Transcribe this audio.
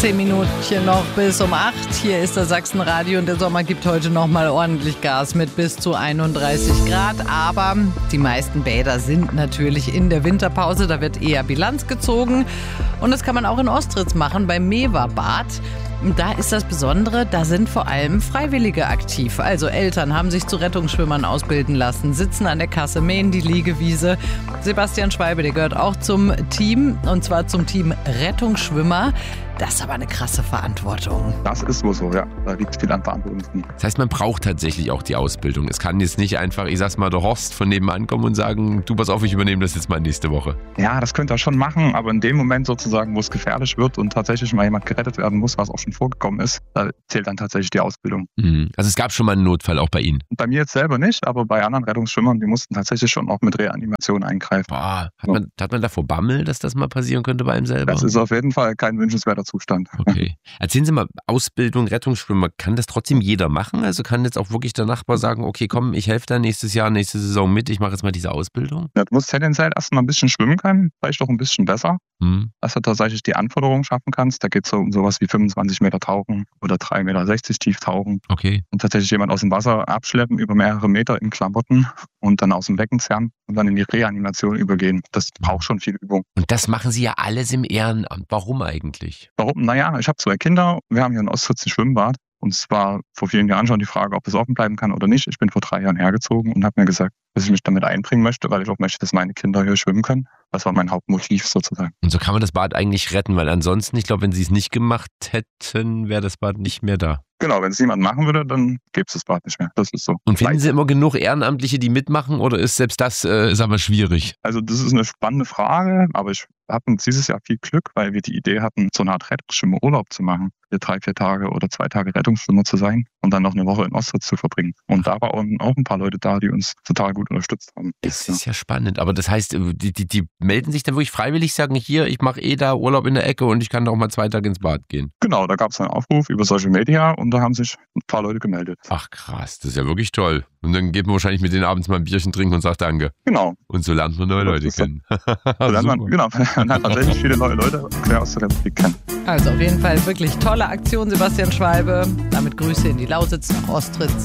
10 Minuten noch bis um 8. Hier ist das Sachsenradio und der Sommer gibt heute nochmal ordentlich Gas mit bis zu 31 Grad. Aber die meisten Bäder sind natürlich in der Winterpause. Da wird eher Bilanz gezogen. Und das kann man auch in Ostritz machen, beim Mewa-Bad. Und da ist das Besondere, da sind vor allem Freiwillige aktiv. Also Eltern haben sich zu Rettungsschwimmern ausbilden lassen, sitzen an der Kasse, mähen die Liegewiese. Sebastian Schwalbe, der gehört auch zum Team, und zwar zum Team Rettungsschwimmer. Das ist aber eine krasse Verantwortung. Das ist wohl so, ja. Da liegt viel an Verantwortung. Das heißt, man braucht tatsächlich auch die Ausbildung. Es kann jetzt nicht einfach, ich sag's mal, der Horst von nebenan kommen und sagen, du pass auf, ich übernehme das jetzt mal nächste Woche. Ja, das könnte er schon machen, aber in dem Moment sozusagen, wo es gefährlich wird und tatsächlich mal jemand gerettet werden muss, was auch schon vorgekommen ist, da zählt dann tatsächlich die Ausbildung. Also es gab schon mal einen Notfall auch bei Ihnen? Bei mir jetzt selber nicht, aber bei anderen Rettungsschwimmern, die mussten tatsächlich schon auch mit Reanimation eingreifen. Boah, hat man davor Bammel, dass das mal passieren könnte bei einem selber? Das ist auf jeden Fall kein wünschenswerter Zustand. Okay. Erzählen Sie mal, Ausbildung, Rettungsschwimmer, kann das trotzdem jeder machen? Also kann jetzt auch wirklich der Nachbar sagen, okay, komm, ich helfe da nächstes Jahr, nächste Saison mit, ich mache jetzt mal diese Ausbildung? Ja, du musst tendenziell erstmal ein bisschen schwimmen können, vielleicht auch ein bisschen besser, dass du tatsächlich die Anforderungen schaffen kannst. Da geht es so um sowas wie 25 Meter tauchen oder 3,60 Meter tief tauchen. Okay. Und tatsächlich jemand aus dem Wasser abschleppen über mehrere Meter in Klamotten und dann aus dem Becken zerren und dann in die Reanimation übergehen. Das braucht schon viel Übung. Und das machen Sie ja alles im Ehrenamt. Warum eigentlich? Warum? Naja, ich habe 2 Kinder. Wir haben hier in Ostritz ein Schwimmbad. Und es war vor vielen Jahren schon die Frage, ob es offen bleiben kann oder nicht. Ich bin vor 3 Jahren hergezogen und habe mir gesagt, dass ich mich damit einbringen möchte, weil ich auch möchte, dass meine Kinder hier schwimmen können. Das war mein Hauptmotiv sozusagen. Und so kann man das Bad eigentlich retten, weil ansonsten, ich glaube, wenn Sie es nicht gemacht hätten, wäre das Bad nicht mehr da. Genau, wenn es niemand machen würde, dann gäbe es das Bad nicht mehr. Das ist so. Und finden Sie immer genug Ehrenamtliche, die mitmachen, oder ist selbst das, sagen wir, schwierig? Also das ist eine spannende Frage, aber ich hatten dieses Jahr viel Glück, weil wir die Idee hatten, so eine Art Rettungsschwimmerurlaub zu machen. 3-4 Tage oder 2 Tage Rettungsschwimmer zu sein und dann noch eine Woche in Ostritz zu verbringen. Und da waren auch ein paar Leute da, die uns total gut unterstützt haben. Das ist ja spannend. Aber das heißt, die melden sich dann wirklich freiwillig, sagen, hier, ich mache da Urlaub in der Ecke und ich kann da auch mal 2 Tage ins Bad gehen. Genau, da gab es einen Aufruf über Social Media und da haben sich ein paar Leute gemeldet. Ach krass, das ist ja wirklich toll. Und dann geht man wahrscheinlich mit denen abends mal ein Bierchen trinken und sagt Danke. Genau. Und so lernt man neue Leute kennen. So lernt man, genau, man lernt tatsächlich viele neue Leute quer aus der Republik kennen. Also auf jeden Fall wirklich tolle Aktion, Sebastian Schwalbe. Damit Grüße in die Lausitz nach Ostritz.